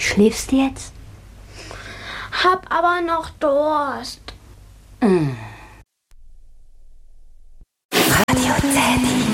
Schläfst du jetzt? Hab aber noch Durst. Radio Teddy.